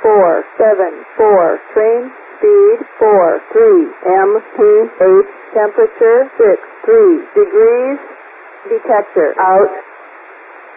474. Train speed 43. MPH temperature 63 degrees. Detector out.